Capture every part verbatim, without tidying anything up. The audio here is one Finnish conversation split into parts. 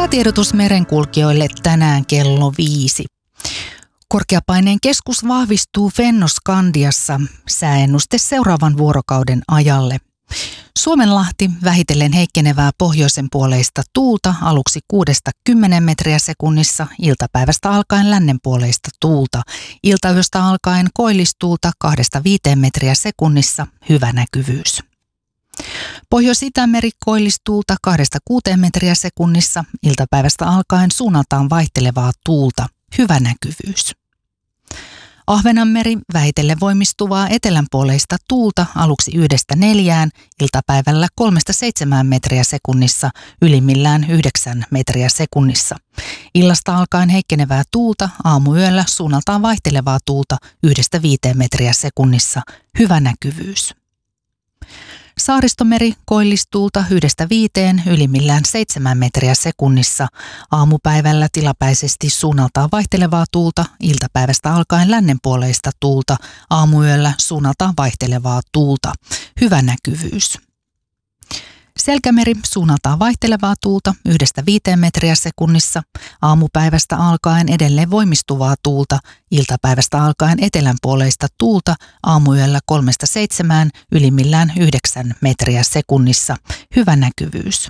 Säätiedotus merenkulkijoille tänään kello viisi. Korkeapaineen keskus vahvistuu Fennoskandiassa. Sääennuste seuraavan vuorokauden ajalle. Suomenlahti vähitellen heikkenevää pohjoisen puoleista tuulta aluksi kuudesta kymmeneen metriä sekunnissa, iltapäivästä alkaen lännenpuoleista tuulta. Iltayöstä alkaen koillistuulta kahdesta viiteen metriä sekunnissa, hyvä näkyvyys. Pohjois-Itämeri koillistuulta kahdesta kuuteen metriä sekunnissa, iltapäivästä alkaen suunnaltaan vaihtelevaa tuulta, hyvä näkyvyys. Ahvenanmeri vähitellen voimistuvaa etelänpuoleista tuulta aluksi yhdestä neljään, iltapäivällä kolmesta seitsemään metriä sekunnissa, ylimmillään yhdeksän metriä sekunnissa. Illasta alkaen heikkenevää tuulta, aamuyöllä suunnaltaan vaihtelevaa tuulta yhdestä viiteen metriä sekunnissa, hyvä näkyvyys. Saaristomeri koillistuulta yhdestä viiteen, ylimmillään seitsemän metriä sekunnissa. Aamupäivällä tilapäisesti suunnaltaan vaihtelevaa tuulta, iltapäivästä alkaen lännenpuoleista tuulta, aamuyöllä suunnaltaan vaihtelevaa tuulta. Hyvä näkyvyys. Selkämeri suunnaltaan vaihtelevaa tuulta yhdestä viiteen metriä sekunnissa, aamupäivästä alkaen edelleen voimistuvaa tuulta, iltapäivästä alkaen etelänpuoleista tuulta, aamuyöllä kolmesta seitsemään, ylimmillään yhdeksän metriä sekunnissa, hyvä näkyvyys.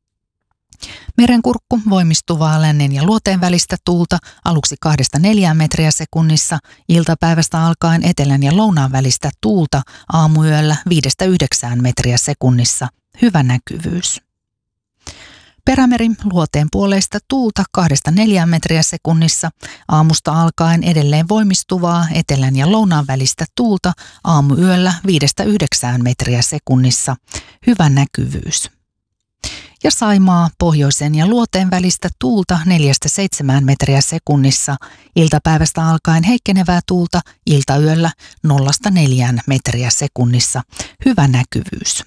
Merenkurkku voimistuvaa lännen ja luoteen välistä tuulta aluksi kahdesta neljään metriä sekunnissa, iltapäivästä alkaen etelän ja lounaan välistä tuulta, aamuyöllä viidestä yhdeksään metriä sekunnissa, hyvä näkyvyys. Perämeri luoteen puoleista tuulta kahdesta neljään metriä sekunnissa, aamusta alkaen edelleen voimistuvaa etelän ja lounaan välistä tuulta, aamuyöllä viidestä yhdeksään metriä sekunnissa, hyvä näkyvyys. Ja Saimaa pohjoisen ja luoteen välistä tuulta neljästä seitsemään metriä sekunnissa, iltapäivästä alkaen heikkenevää tuulta, iltayöllä nollasta neljään metriä sekunnissa, hyvä näkyvyys.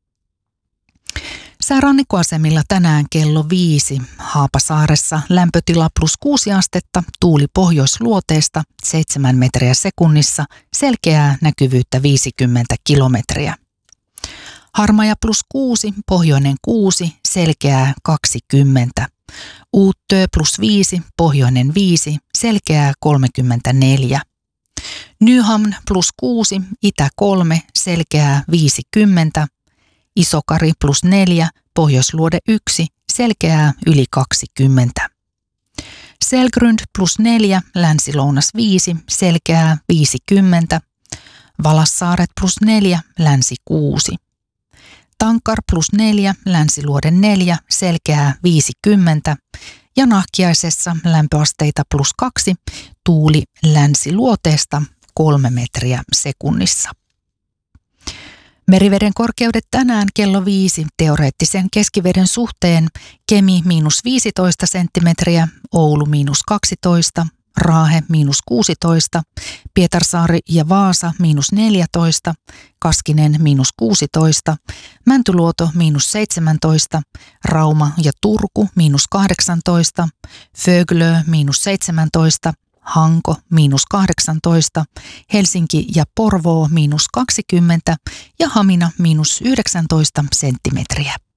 Säärannikkoasemilla tänään kello viisi. Haapasaaressa lämpötila plus kuusi astetta, tuuli pohjoisluoteesta seitsemän metriä sekunnissa, selkeää näkyvyyttä viisikymmentä kilometriä. Harmaja plus kuusi, pohjoinen kuusi, selkeää kaksikymmentä. Uuttöö plus viisi, pohjoinen viisi, selkeää kolmekymmentäneljä. Nyhamn plus kuusi, itä kolme, selkeää viisikymmentä. Isokari plus neljä, pohjoisluode yksi, selkeää yli kaksikymmentä. Selgrund plus neljä, länsi-lounas viisi, selkeää viisikymmentä. Valassaaret plus neljä, länsi kuusi. Tankar plus neljä, länsiluode neljä, selkeää viisikymmentä. Ja Nahkiaisessa lämpöasteita plus kaksi, tuuli länsiluoteesta kolme metriä sekunnissa. Meriveden korkeudet tänään kello viisi teoreettisen keskiveden suhteen: Kemi miinus viisitoista senttimetriä, Oulu miinus kaksitoista, Raahe miinus kuusitoista, Pietarsaari ja Vaasa miinus neljätoista, Kaskinen miinus kuusitoista, Mäntyluoto miinus seitsemäntoista, Rauma ja Turku miinus kahdeksantoista, Föglö miinus seitsemäntoista, Hanko miinus kahdeksantoista, Helsinki ja Porvoo miinus kaksikymmentä ja Hamina miinus yhdeksäntoista senttimetriä.